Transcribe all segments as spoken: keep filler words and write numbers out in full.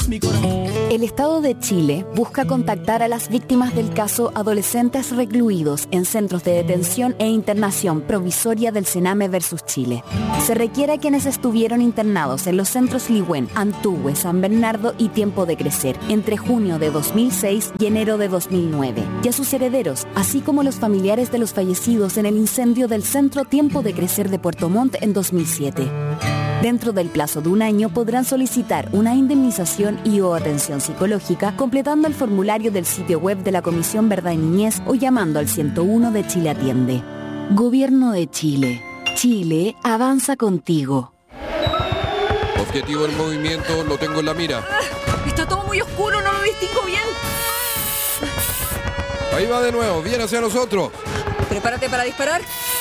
mi corazón. El Estado de Chile busca contactar a las víctimas del caso adolescentes recluidos en centros de detención e internación provisoria del Sename versus Chile. Se requiere a quienes estuvieron internados en los centros Ligüen, Antuhue, San Bernardo y Tiempo de Crecer entre junio de dos mil seis y enero de dos mil nueve, y a sus herederos, así como los familiares de los fallecidos en el incendio del Centro Tiempo de Crecer de Puerto Montt en dos mil siete. Dentro del plazo de un año podrán solicitar una indemnización y o atención psicológica completando el formulario del sitio web de la Comisión Verdad y Niñez o llamando al ciento uno de Chile Atiende. Gobierno de Chile. Chile avanza contigo. Objetivo del movimiento, lo tengo en la mira. Está todo muy oscuro, no lo distingo bien. Ahí va de nuevo, viene hacia nosotros. Prepárate para disparar.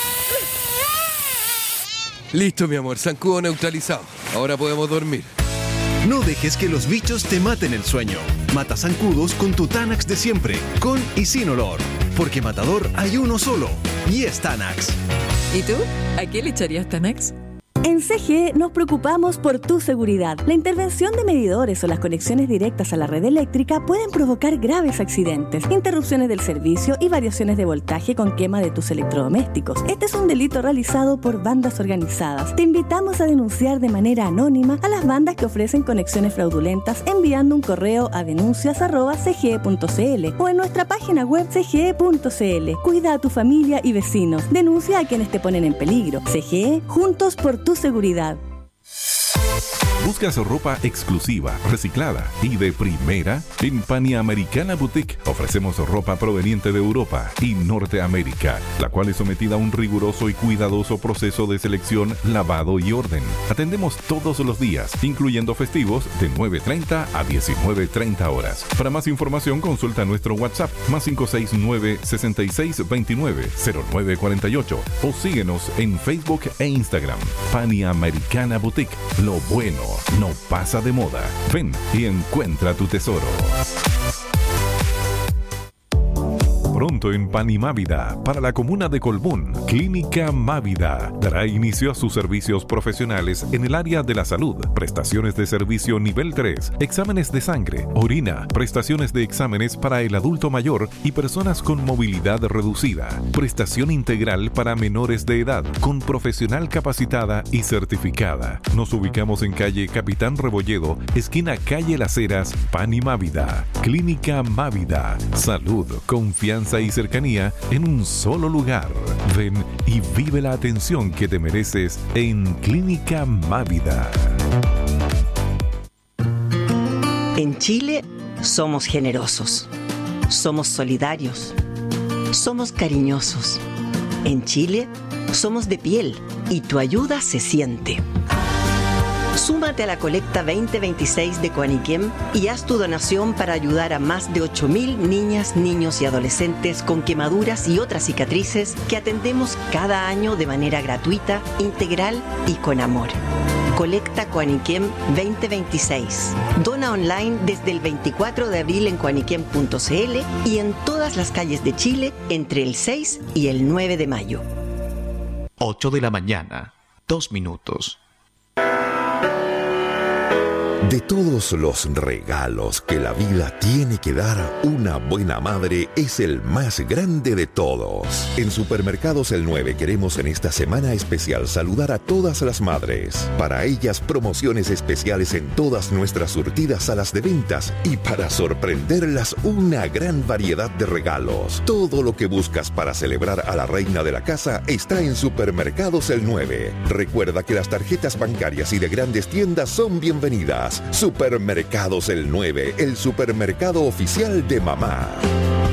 Listo, mi amor, zancudo neutralizado. Ahora podemos dormir. No dejes que los bichos te maten el sueño. Mata zancudos con tu Tanax de siempre, con y sin olor. Porque matador hay uno solo, y es Tanax. ¿Y tú? ¿A qué le echarías Tanax? En C G E nos preocupamos por tu seguridad. La intervención de medidores o las conexiones directas a la red eléctrica pueden provocar graves accidentes, interrupciones del servicio y variaciones de voltaje con quema de tus electrodomésticos. Este es un delito realizado por bandas organizadas. Te invitamos a denunciar de manera anónima a las bandas que ofrecen conexiones fraudulentas enviando un correo a denuncias arroba c g e punto c l o en nuestra página web c g e punto c l. Cuida a tu familia y vecinos. Denuncia a quienes te ponen en peligro. C G E, juntos por tu seguridad. ¿Buscas ropa exclusiva, reciclada y de primera? En Panamericana Boutique ofrecemos ropa proveniente de Europa y Norteamérica, la cual es sometida a un riguroso y cuidadoso proceso de selección, lavado y orden. Atendemos todos los días, incluyendo festivos, de nueve treinta a diecinueve treinta horas. Para más información, consulta nuestro WhatsApp más cinco seis nueve, seis seis dos nueve, cero nueve cuatro ocho o síguenos en Facebook e Instagram. Panamericana Boutique. Lo bueno no pasa de moda. Ven y encuentra tu tesoro. Pronto en Panimávida, para la comuna de Colbún, Clínica Mávida dará inicio a sus servicios profesionales en el área de la salud, prestaciones de servicio nivel tres, exámenes de sangre, orina, prestaciones de exámenes para el adulto mayor y personas con movilidad reducida, prestación integral para menores de edad, con profesional capacitada y certificada. Nos ubicamos en calle Capitán Rebolledo, esquina calle Las Heras, Panimávida. Clínica Mávida, salud, confianza y cercanía en un solo lugar. Ven y vive la atención que te mereces en Clínica Mávida. En Chile somos generosos, somos solidarios, somos cariñosos. En Chile somos de piel y tu ayuda se siente. Súmate a la colecta veinte veintiséis de Coaniquem y haz tu donación para ayudar a más de ocho mil niñas, niños y adolescentes con quemaduras y otras cicatrices que atendemos cada año de manera gratuita, integral y con amor. Colecta Coaniquem veinte veintiséis. Dona online desde el veinticuatro de abril en coaniquem punto c l y en todas las calles de Chile entre el seis y el nueve de mayo. ocho de la mañana, dos minutos. De todos los regalos que la vida tiene que dar, una buena madre es el más grande de todos. En Supermercados El nueve queremos en esta semana especial saludar a todas las madres. Para ellas, promociones especiales en todas nuestras surtidas salas de ventas y para sorprenderlas, una gran variedad de regalos. Todo lo que buscas para celebrar a la reina de la casa está en Supermercados El nueve. Recuerda que las tarjetas bancarias y de grandes tiendas son bienvenidas. Supermercados El nueve, el supermercado oficial de mamá.